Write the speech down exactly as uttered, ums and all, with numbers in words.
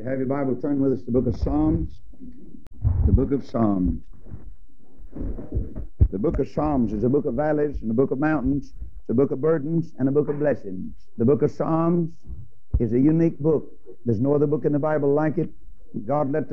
you have your Bible, turn with us to the book of Psalms. The book of Psalms. The book of Psalms is a book of valleys and a book of mountains. It's a book of burdens and a book of blessings. The book of Psalms is a unique book. There's no other book in the Bible like it. God let the